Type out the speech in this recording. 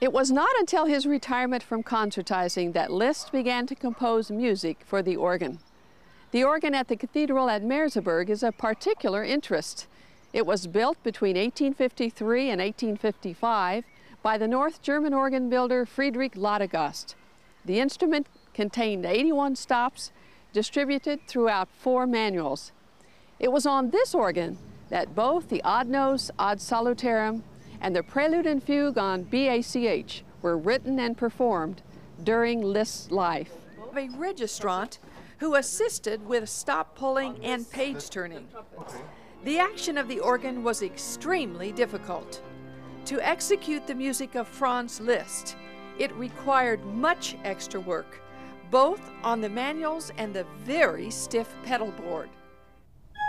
It was not until his retirement from concertizing that Liszt began to compose music for the organ. The organ at the cathedral at Merseburg is of particular interest. It was built between 1853 and 1855 by the North German organ builder Friedrich Ladegast. The instrument contained 81 stops distributed throughout 4 manuals. It was on this organ that both the Ad Nos ad Salutarum and the Prelude and Fugue on BACH were written and performed during Liszt's life. A registrant who assisted with stop pulling and page turning. The action of the organ was extremely difficult. To execute the music of Franz Liszt, it required much extra work, both on the manuals and the very stiff pedal board.